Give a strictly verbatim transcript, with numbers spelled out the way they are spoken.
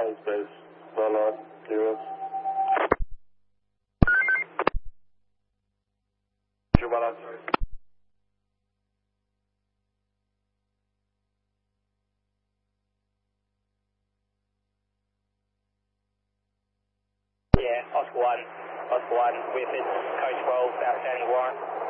Time space. Well on. Zero. Well on. Yeah, Oscar one. Oscar one. With it. Code twelve. Outstanding warrant.